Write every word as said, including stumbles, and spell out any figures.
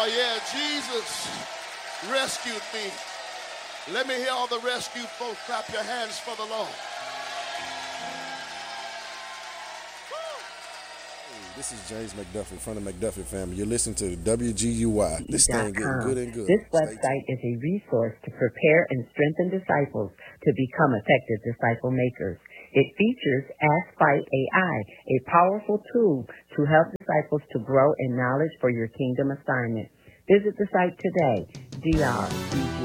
Oh, yeah, Jesus rescued me. Let me hear all the rescued folks clap your hands for the Lord. This is James McDuffie from the McDuffie family. You're listening to W G U Y. This thing getting good and good. This website is a resource to prepare and strengthen disciples to become effective disciple makers. It features Ask Fight A I, a powerful tool to help disciples to grow in knowledge for your kingdom assignment. Visit the site today, D R C